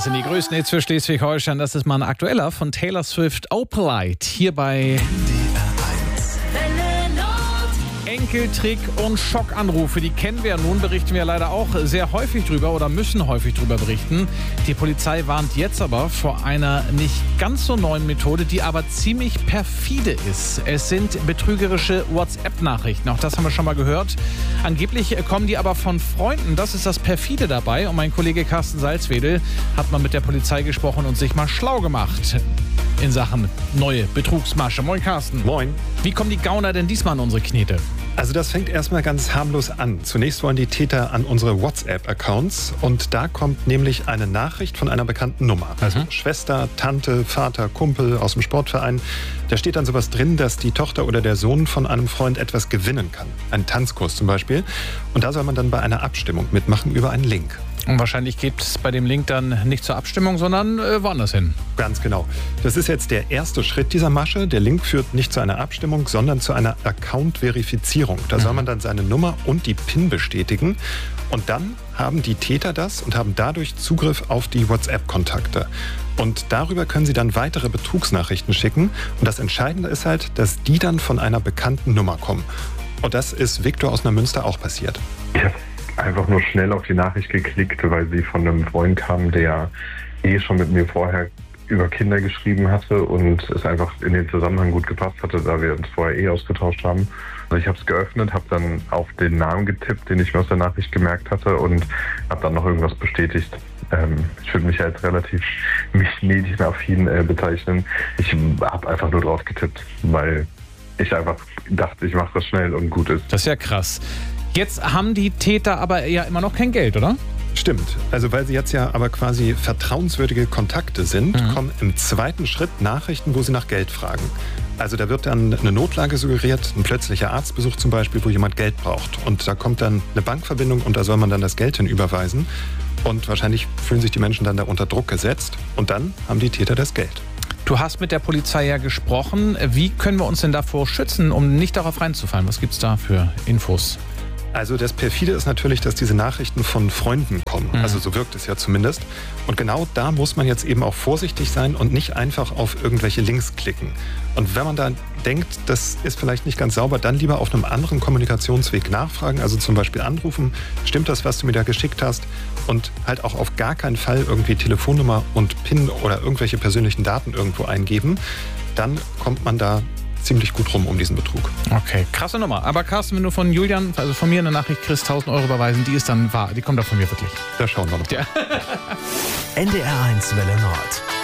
Das sind die größten Hits für Schleswig-Holstein. Das ist mal ein aktueller von Taylor Swift, Opalite, hier bei Enkeltrick und Schockanrufe, die kennen wir ja nun, berichten wir leider auch sehr häufig drüber oder müssen häufig drüber berichten. Die Polizei warnt jetzt aber vor einer nicht ganz so neuen Methode, die aber ziemlich perfide ist. Es sind betrügerische WhatsApp-Nachrichten, auch das haben wir schon mal gehört. Angeblich kommen die aber von Freunden, das ist das perfide dabei. Und mein Kollege Carsten Salzwedel hat mal mit der Polizei gesprochen und sich mal schlau gemacht in Sachen neue Betrugsmasche. Moin Carsten. Moin. Wie kommen die Gauner denn diesmal an unsere Knete? Also das fängt erstmal ganz harmlos an. Zunächst wollen die Täter an unsere WhatsApp-Accounts und da kommt nämlich eine Nachricht von einer bekannten Nummer. Also Schwester, Tante, Vater, Kumpel aus dem Sportverein. Da steht dann sowas drin, dass die Tochter oder der Sohn von einem Freund etwas gewinnen kann. Einen Tanzkurs zum Beispiel. Und da soll man dann bei einer Abstimmung mitmachen über einen Link. Und wahrscheinlich geht es bei dem Link dann nicht zur Abstimmung, sondern woanders hin. Ganz genau. Das ist jetzt der erste Schritt dieser Masche. Der Link führt nicht zu einer Abstimmung, sondern zu einer Account-Verifizierung. Da soll man dann seine Nummer und die PIN bestätigen. Und dann haben die Täter das und haben dadurch Zugriff auf die WhatsApp-Kontakte. Und darüber können sie dann weitere Betrugsnachrichten schicken. Und das Entscheidende ist halt, dass die dann von einer bekannten Nummer kommen. Und das ist Viktor aus Neumünster auch passiert. Ich habe einfach nur schnell auf die Nachricht geklickt, weil sie von einem Freund kam, der schon mit mir vorher über Kinder geschrieben hatte und es einfach in den Zusammenhang gut gepasst hatte, da wir uns vorher ausgetauscht haben. Also ich habe es geöffnet, habe dann auf den Namen getippt, den ich mir aus der Nachricht gemerkt hatte und habe dann noch irgendwas bestätigt. Ich würde mich als relativ medienaffin bezeichnen. Ich habe einfach nur drauf getippt, weil ich einfach dachte, ich mache das schnell und gut ist. Das ist ja krass. Jetzt haben die Täter aber ja immer noch kein Geld, oder? Stimmt. Also weil sie jetzt ja aber quasi vertrauenswürdige Kontakte sind, kommen im zweiten Schritt Nachrichten, wo sie nach Geld fragen. Also da wird dann eine Notlage suggeriert, ein plötzlicher Arztbesuch zum Beispiel, wo jemand Geld braucht. Und da kommt dann eine Bankverbindung und da soll man dann das Geld hinüberweisen. Und wahrscheinlich fühlen sich die Menschen dann da unter Druck gesetzt. Und dann haben die Täter das Geld. Du hast mit der Polizei ja gesprochen. Wie können wir uns denn davor schützen, um nicht darauf reinzufallen? Was gibt's da für Infos? Also das Perfide ist natürlich, dass diese Nachrichten von Freunden kommen. Also so wirkt es ja zumindest. Und genau da muss man jetzt eben auch vorsichtig sein und nicht einfach auf irgendwelche Links klicken. Und wenn man da denkt, das ist vielleicht nicht ganz sauber, dann lieber auf einem anderen Kommunikationsweg nachfragen. Also zum Beispiel anrufen, stimmt das, was du mir da geschickt hast? Und halt auch auf gar keinen Fall irgendwie Telefonnummer und PIN oder irgendwelche persönlichen Daten irgendwo eingeben. Dann kommt man da ziemlich gut rum um diesen Betrug. Okay, krasse Nummer. Aber Carsten, wenn du von Julian, also von mir eine Nachricht kriegst, 1.000 Euro überweisen, die ist dann wahr. Die kommt doch von mir wirklich. Da schauen wir noch. Ja. NDR 1 Welle Nord.